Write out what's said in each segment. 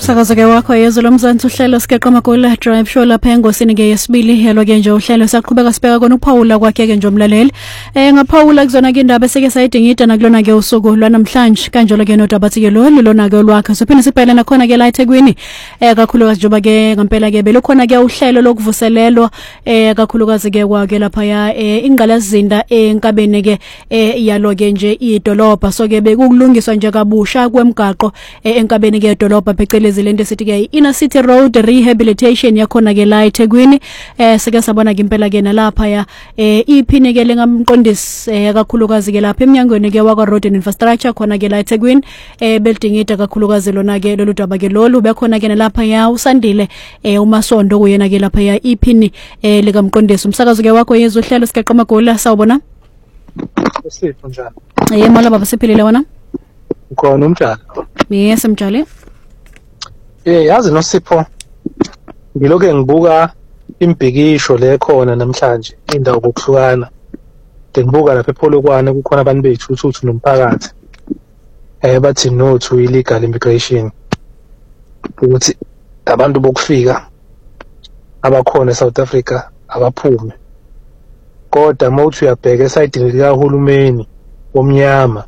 Sakaza-ke wakho yezwe lomzansi uhlelo sigeqa amagoli drive show lapha engosini ke yesibili yalo-ke nje uhlelo saqhubeka sibheka kona ukuphawula kwakhe-ke nje umlaleli ngaphawula kuzona-ke indaba eseke sayidingida nakulona-ke usuku lwanamhlanje kanjalo-ke nodaba athi-ke lona-ke olwakhe sophinde sibhekele nakhona-ke la eThekwini kakhulukazi njengoba-ke ngampela-ke belukhona-ke uhlelo lokuvuselelwa kakhulukazi-ke kwake laphaya ingqalazinda enkabeni-ke yalo-ke nje idolobha so-ke bekukulungiswa nje kabusha kwemigaqo enkabeni-ke idolobha phecelezi lento esithi-ke Inner City Road Rehabilitation yakhona-ke la eThekwini sike sabona-ke impela-ke nalapha iphini-ke lengamqondisi kakhulukazi-ke lapha eminyangweni-ke wakwa Road and Infrastructure khona-ke la eThekwini belidingida kakhulukazi lona-ke lolu daba-ke lolu bekhona-ke nalapha usandile uMasondo kuyena-ke lapha iphini likamqondisi umsakazo-ke wakho yezwe uhlelo sigeqa amagoli sawubona Sipho njalo. Mola baba siphilile wena? Khona umjalo. Yes mjali. Yazi noSipho ngiloke ngibuka imbhikisho le khona namhlanje indawo kokuhlukana. Ngibuka lapha ePolokwane kukhona abantu beyithuthu nomphakathi. Bathi no to illegal immigration. Ukuthi abantu bokufika abakhona eSouth Africa abaphume. Kodwa mawuthi uyabheka esayidini likahulumeni omnyama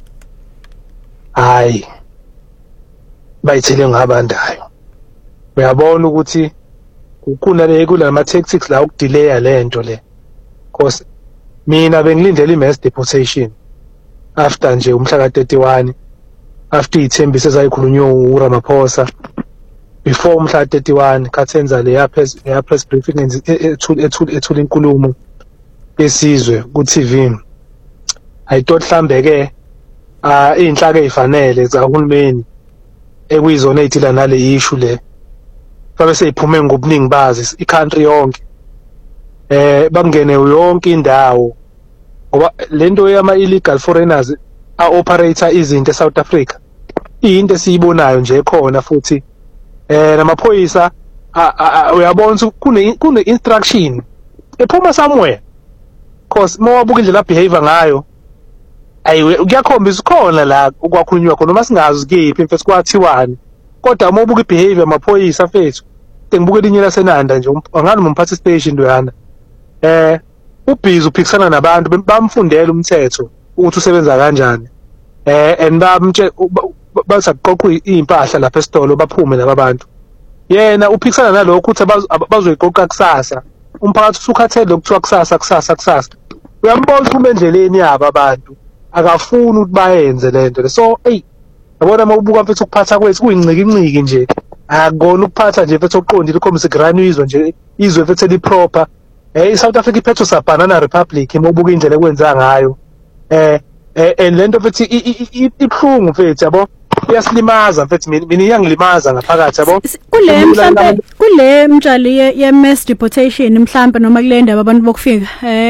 hayi bayithele ngabandayo uyabona ukuthi kulama tactics la ukudelaya lento le because mina bengilindele imass deportation after nje umhla ka31 after ithembiso ezayikhulunywa uRamaphosa before umhla ka31 kathenza le ya press briefing ethula inkulumo yesizwe ku TV ayithot mhlambe-ke inhlaka ezifanele zahulumeni ekuyizona ezithila nale issue le babe seyiphume ngobuningi bazi i-country yonke bangene yonke indawo ngoba lento yama illegal foreigners operator izinto eSouth Africa into esiyibonayo nje khona futhi namaphoyisa uyabona kune instruction ephuma somewhere because mawabuka indlela behavior ngayo kuyakhombisa khona la ukwakhulunywa khona noma singazi kephi mfethu kwathiwani kodwa uma ubuka ibehavior amaphoyisa mfethu ngibuka elinye lasenanda nje angani umphathi station loyana ubhizi uphikisana nabantu bamfundela umthetho ukuthi usebenza kanjani and bazaqoqa impahla lapha esitolo baphume laba bantu yena uphikisana nalokho ukuthi bazoyiqoqa kusasa umphakathi usukhathele lokuthiwa kusasa uyambona uma endleleni yabo abantu akafuni ukuthi bayenze lento so yabona uma ubuka mfethu ukuphatha kwethu kuyinciki nje akukona ukuphatha nje mfethu oqondile ukhombisa igranizwe nje izwe mfethu eliproper iSouth Africa iphetho sa Banana Republic uma ubuka indlela ekwenza ngayo lento mfethu ibhlungu mfethu yabo iyasilimaza mfethu mina iyangilimaza ngaphakathi yabo kule mhlambe kule mtshali ye mass deportation mhlambe noma kule ndaba abantu bokufika